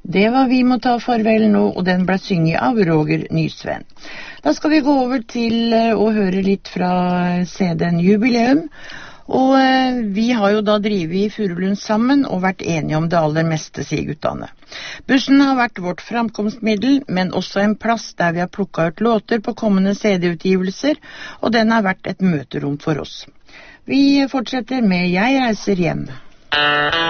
Det var Vi må ta farvel nå, og den ble synget av Roger Nysveen. Da skal vi gå over til å høre litt fra CD-en Jubileum. Og vi har jo da drivet i Furulund sammen og vært enige om det aller meste, sier guttene. Bussen har vært vårt framkomstmiddel, men også en plass der vi har plukket ut låter på kommende CD-utgivelser, og den har vært et møterom for oss. Vi fortsetter med Jeg reiser hjem.